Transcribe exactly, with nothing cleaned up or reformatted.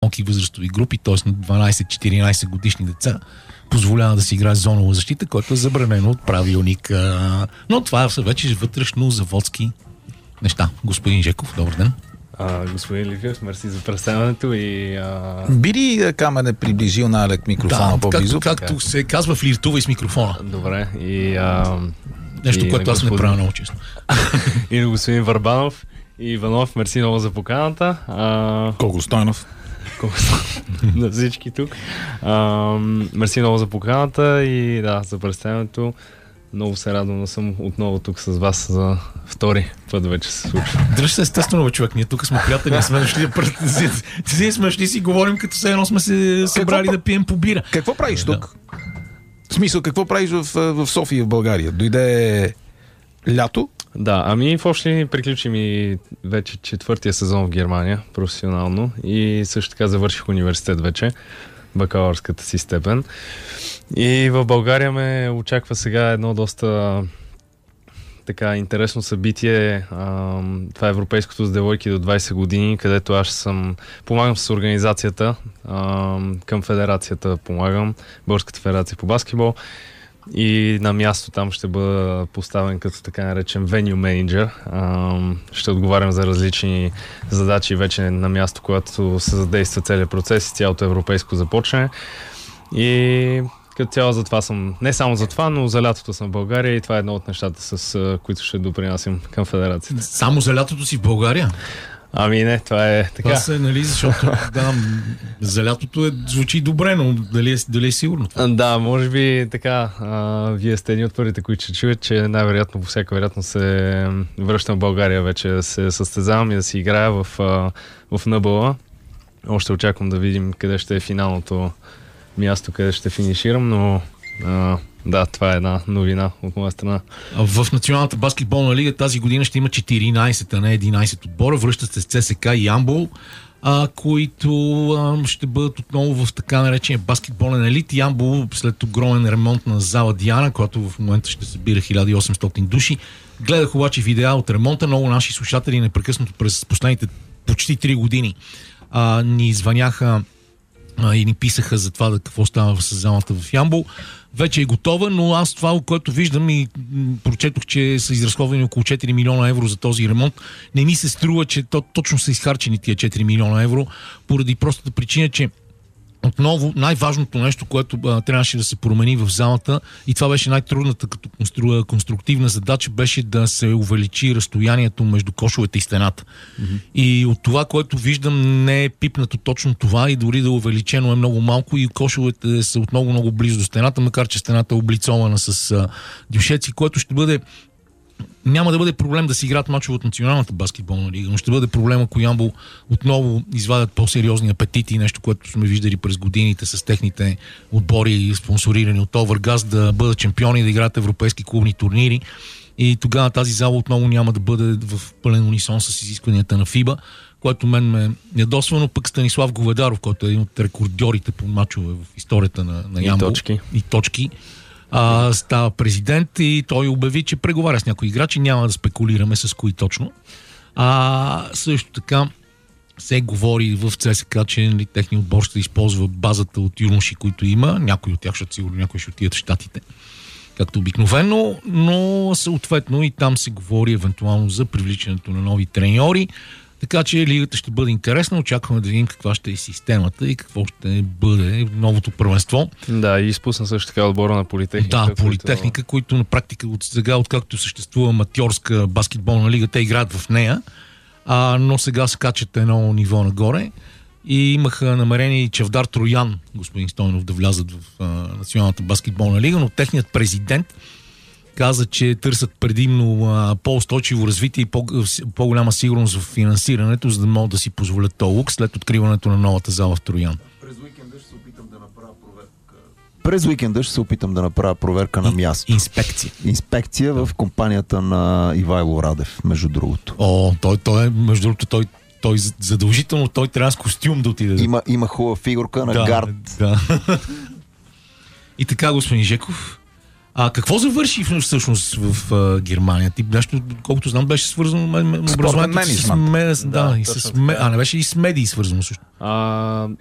малки възрастови групи, т.е. на дванайсет-четиринайсет годишни деца, позволява да си играе зонова защита, което е забранено от правилник. Но това са вече вътрешно заводски неща. Господин Жеков, добър ден. А, господин Ливиев, мерси за представянето и... А... Бири камене приближил на Алек микрофона да, по-близо. Както, както се казва, флиртувай с микрофона. Добре. И, а... Нещо, и което аз господин... не правя много честно. И на господин Върбанов и Иванов, мерси много за поканата. А... Колко Стойнов. Колко на всички тук. А, мерси много за поканата и да, за представянето. Много се радвам да съм отново тук с вас за втори път вече се случва. Дръж се естествено, бе, човек. Ние тук сме приятели, не сме дошли да пръстим. Ти сме шли си говорим, като все едно сме се събрали какво, да пием по бира. Какво правиш тук? В смисъл, какво правиш в, в София, в България? Дойде лято? Да, ами в общи линии приключи ми вече четвъртия сезон в Германия, професионално, и също така завърших университет вече, бакалавърската си степен. И в България ме очаква сега едно доста така интересно събитие. А, това е Европейското с девойки до двайсет години, където аз съм помагам с организацията, а, към федерацията помагам, Българската федерация по баскетбол. И на място там ще бъда поставен като така наречен venue manager. А, ще отговарям за различни задачи вече на място, когато се задейства целият процес и цялото европейско започне. И като цяло за това съм, не само за това, но за лятото съм в България и това е едно от нещата, с които ще допринасям към федерацията. Само за лятото си в България? Ами не, това е така. Това се, нали, защото да, за лятото е, звучи добре, но дали е, дали е сигурно това? Да, може би така. А, вие сте едни от първите, които ще чуят, че най-вероятно, по всяка вероятност се връщам в България вече да се състезавам и да си играя в, в эн бэ а. Още очаквам да видим къде ще е финалното място, къде ще финиширам, но а, да, това е една новина от моя страна. В Националната баскетболна лига тази година ще има четиринайсет, а не единайсет отбора. Връщат се с ЦСКА и Ямбол, а, които а, ще бъдат отново в така наречения баскетболен елит. Ямбол, след огромен ремонт на зала Диана, която в момента ще събира хиляда и осемстотин души. Гледах обаче видеа от ремонта. Много наши слушатели непрекъснато през последните почти три години а, ни звъняха и ни писаха за това да какво става с залата в Ямбол. Вече е готова, но аз това, което виждам и прочетох, че са изразходвани около четири милиона евро за този ремонт, не ми се струва, че то, точно са изхарчени тия четири милиона евро, поради простата причина, че отново най-важното нещо, което а, трябваше да се промени в залата, и това беше най-трудната като констру... конструктивна задача, беше да се увеличи разстоянието между кошовете и стената. Mm-hmm. И от това, което виждам, не е пипнато точно това, и дори да е увеличено е много малко, и кошовете са отново много близо до стената, макар че стената е облицована с а, дюшеци, което ще бъде няма да бъде проблем да си играят мачове от Националната баскетболна лига, но ще бъде проблем, ако Ямбол отново извадят по-сериозни апетити, нещо, което сме виждали през годините с техните отбори, спонсорирани от Овъргаз, да бъдат чемпиони, да играят европейски клубни турнири, и тогава тази зала отново няма да бъде в пълен унисон с изискванията на ФИБА, което мен ме ядосва, но пък Станислав Говедаров, който е един от рекордьорите по мачове в историята на, на Ямбол. И точки. И точки. А, става президент и той обяви, че преговаря с някои играчи, няма да спекулираме с кои точно. А също така се говори в ЦСКА, че нали, техният отбор ще използва базата от юноши, които има. Някои от тях ще сигурно, някои ще отидат в Щатите, както обикновено, но съответно и там се говори евентуално за привличането на нови треньори. Така че лигата ще бъде интересна. Очакваме да видим каква ще е системата и какво ще бъде новото първенство. Да, и изпусна също така отбора на Политехника. Да, Политехника, които... които на практика от сега, откакто съществува аматьорска баскетболна лига, те играят в нея, а, но сега се качат едно ниво нагоре. И имаха намерение и Чавдар Троян, господин Стойнов, да влязат в а, Националната баскетболна лига, но техният президент каза, че търсят предимно а, по-устойчиво развитие и по- по-голяма сигурност в финансирането, за да могат да си позволят този лукс след откриването на новата зала в Троян. През уикенда ще се опитам да направя проверка. През уикенда ще се опитам да направя проверка на място. Инспекция. Инспекция в компанията на Ивайло Радев, между другото. О, той, той е, между другото, той, той задължително той трябва с костюм да отиде. Има, има хубава фигурка на да, гард. Да. И така, господин Жеков, а какво завърши всъщност в а, Германия? Ти нещо, колкото знам, беше свързано образованието с, с, да, да, и с, а, не беше и с медии свързано също. А,